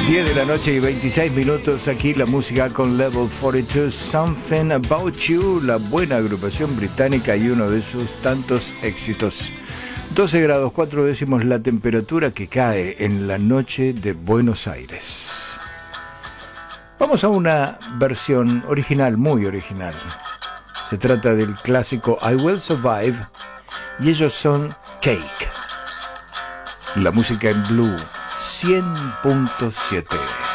10 de la noche y 26 minutos, aquí la música con Level 42, Something About You, la buena agrupación británica y uno de sus tantos éxitos. 12 grados 4 décimos la temperatura que cae en la noche de Buenos Aires. Vamos a una versión original, muy original. Se trata del clásico I Will Survive y ellos son Cake. La música en Blue 100.7.